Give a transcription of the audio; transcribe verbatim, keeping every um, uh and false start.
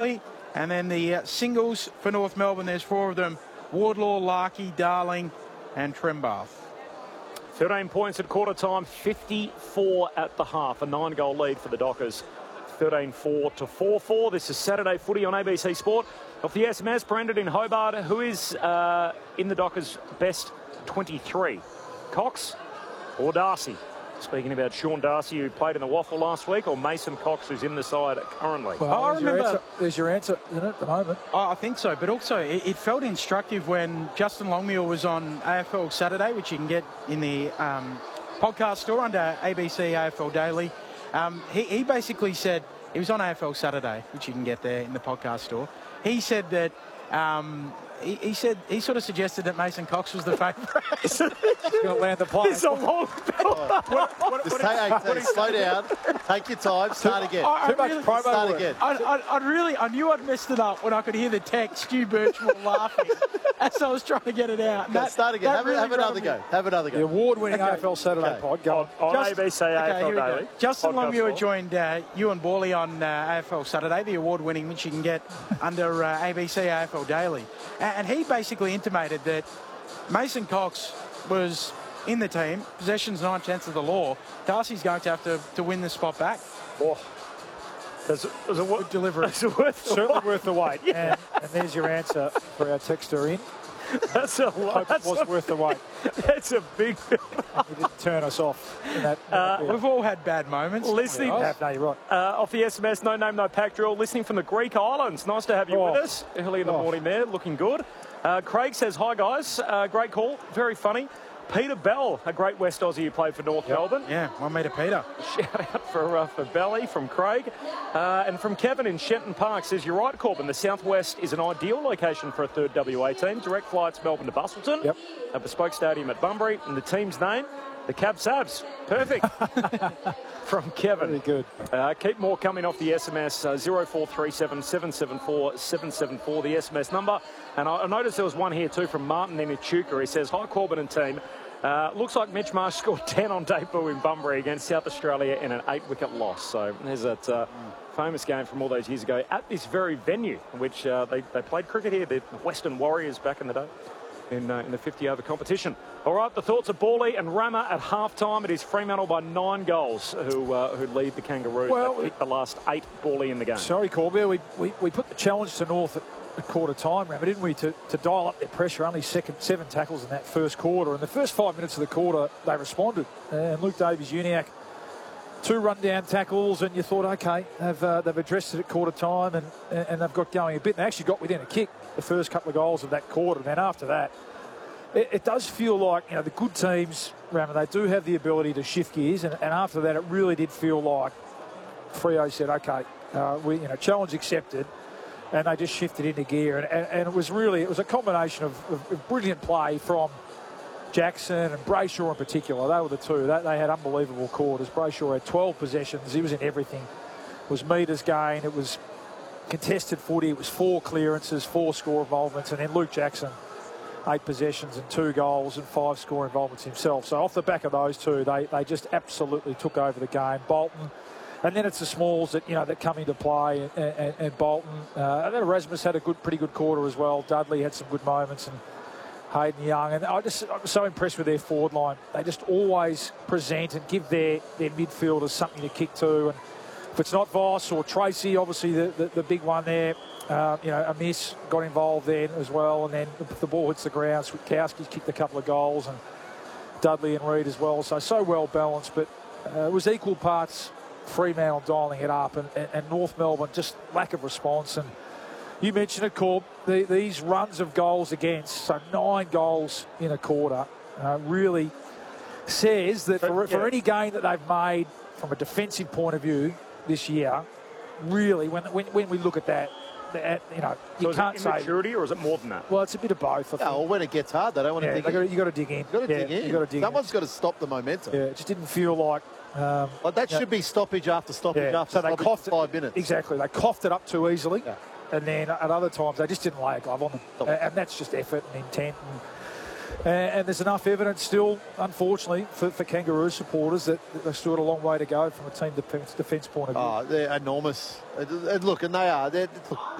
shortly. And then the uh, singles for North Melbourne, there's four of them: Wardlaw, Larkey, Darling and Trembath. thirteen points at quarter time, fifty-four at the half. A nine-goal lead for the Dockers. thirteen four to four four. This is Saturday footy on A B C Sport. Off the S M S, Brandon in Hobart, who is uh, in the Dockers' best twenty-three? Cox or Darcy? Speaking about Sean Darcy, who played in the Waffle last week, or Mason Cox, who's in the side currently? Well, I there's, remember, your answer, there's your answer isn't it, at the moment. I think so, but also it, it felt instructive when Justin Longmuir was on A F L Saturday, which you can get in the um, podcast store under A B C A F L Daily. Um, he, he basically said, he was on A F L Saturday, which you can get there in the podcast store. He said that, um, he, he said, he sort of suggested that Mason Cox was the favourite. He's going to land the plane. It's a long Oh. what, what, Just what take, take, slow down, take your time, start again. I, I Too much really, promo start work. again. I, I, I really, I knew I'd messed it up when I could hear the text, Stu Birchmore laughing as I was trying to get it out. Go, That, start again. Have, really have another go. Have another The go. award-winning Okay. A F L Saturday Okay. pod. Go on. on Just- A B C A F L okay, here we go. Daily. Justin Podcast Longmuir Sport. joined uh, Ewan Borley on uh, A F L Saturday, the award-winning, which you can get under uh, A B C A F L Daily. And, and he basically intimated that Mason Cox was in the team, possessions nine tenths of the law. Darcy's going to have to, to win the spot back. Oh. Does it, does it work? Good delivery. Is it worth the Certainly wait? worth the wait. Yeah. And, and there's your answer for our texter in. That's a lot. Hope it That's, was a, worth the wait. that's a big. He didn't turn us off. In that, Uh, yeah. We've all had bad moments. Listening Yeah, no, you're right. uh, off the S M S, no name, no pack drill. Listening from the Greek islands. Nice to have you Oh. with us early in the Oh. morning there. Looking good. Uh, Craig says, hi guys. Uh, great call. Very funny. Peter Bell, a great West Aussie who played for North Yep. Melbourne. Yeah, one metre Peter. Shout out for, uh, for Belly from Craig. Uh, and from Kevin in Shenton Park says, you're right, Corbin. The southwest is an ideal location for a third W A team. Direct flights Melbourne to Bustleton. Yep. A bespoke stadium at Bunbury. And the team's name, the Cab Sabs. Perfect. From Kevin. Very good. Uh, keep more coming off the S M S, uh, zero four three seven, seven seven four, seven seven four, the S M S number. And I, I noticed there was one here too from Martin in Echuca. He says, hi Corbin and team. Uh, looks like Mitch Marsh scored ten on debut in Bunbury against South Australia in an eight-wicket loss. So there's that uh, famous game from all those years ago at this very venue, in which uh, they, they played cricket here, the Western Warriors back in the day, in, uh, in the fifty-over competition. All right, the thoughts of Borley and Rammer at half-time. It is Fremantle by nine goals who uh, who lead the Kangaroos. Well, They've kicked the last eight Borley in the game. Sorry, Corbett. We, we, we put the challenge to North at, at quarter time, Rammer, didn't we, to, to dial up their pressure. Only second, seven tackles in that first quarter. In the first five minutes of the quarter, they responded. And Luke Davies-Uniacke, two run-down tackles, and you thought, OK, they've, uh, they've addressed it at quarter time, and, and they've got going a bit. They actually got within a kick the first couple of goals of that quarter. And then after that, it, it does feel like, you know, the good teams, Rammer, they do have the ability to shift gears. And, and after that, it really did feel like Freo said, OK, uh, we, you know, challenge accepted. And they just shifted into gear. And, and, and it was really, it was a combination of, of, of brilliant play from Jackson and Brayshaw in particular. They were the two. They, they had unbelievable quarters. Brayshaw had twelve possessions. He was in everything. It was metres gain. It was contested footy. It was four clearances, four score involvements. And then Luke Jackson, eight possessions and two goals and five score involvements himself. So off the back of those two, they, they just absolutely took over the game. Bolton. And then it's the smalls that, you know, that come into play, and, and, and Bolton. Uh, and then Erasmus had a good, pretty good quarter as well. Dudley had some good moments, and Hayden Young. And I just, I'm so impressed with their forward line. They just always present and give their, their midfielders something to kick to. And if it's not Voss or Tracy, obviously the, the, the big one there, uh, you know, a miss got involved then as well. And then the, the ball hits the ground. Switkowski's kicked a couple of goals, and Dudley and Reid as well. So, so well balanced. But uh, it was equal parts Fremantle dialing it up, and, and, and North Melbourne just lack of response. And you mentioned it, Corb, the, these runs of goals against, so nine goals in a quarter, uh, really says that for, But, yeah. for any gain that they've made from a defensive point of view this year, really, when when, when we look at that, that you know, So you is can't it say. immaturity, or is it more than that? Well, it's a bit of both. I think. Oh, well, when it gets hard, they don't want Yeah, to dig they in. gotta, you got to dig in. You've got to yeah, dig in. You got to dig Someone's in. got to stop the momentum. Yeah, it just didn't feel like. Um, Like that yeah. should be stoppage after stoppage Yeah, after so they stoppage coughed for it- five minutes. Exactly. They coughed it up too easily. Yeah. And then at other times, they just didn't lay a glove on them. Oh. Uh, and that's just effort and intent. And, uh, and there's enough evidence still, unfortunately, for, for Kangaroo supporters that, that they've still got a long way to go from a team defence, defence point of view. Oh, they're enormous. Uh, Look, and they are. They're, look,